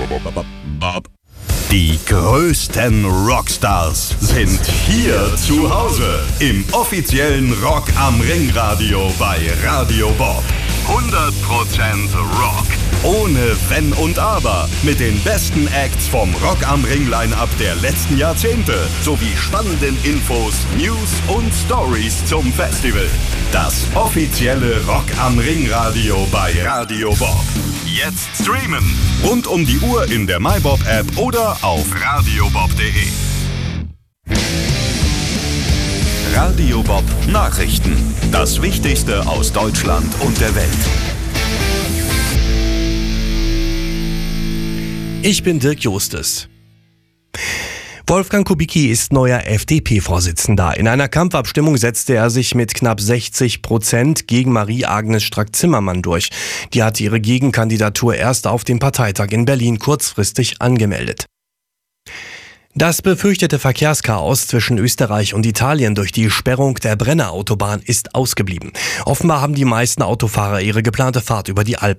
Die größten Rockstars sind hier zu Hause im offiziellen Rock am Ring Radio bei Radio Bob. 100% Rock. Ohne Wenn und Aber. Mit den besten Acts vom Rock am Ring Line-Up der letzten Jahrzehnte. Sowie spannenden Infos, News und Stories zum Festival. Das offizielle Rock am Ring Radio bei Radio Bob. Jetzt streamen. Rund um die Uhr in der MyBob App oder auf radiobob.de. Radio Bob Nachrichten. Das Wichtigste aus Deutschland und der Welt. Ich bin Dirk Justus. Wolfgang Kubicki ist neuer FDP-Vorsitzender. In einer Kampfabstimmung setzte er sich mit knapp 60% gegen Marie-Agnes Strack-Zimmermann durch. Die hatte ihre Gegenkandidatur erst auf dem Parteitag in Berlin kurzfristig angemeldet. Das befürchtete Verkehrschaos zwischen Österreich und Italien durch die Sperrung der Brenner Autobahn ist ausgeblieben. Offenbar haben die meisten Autofahrer ihre geplante Fahrt über die Alpen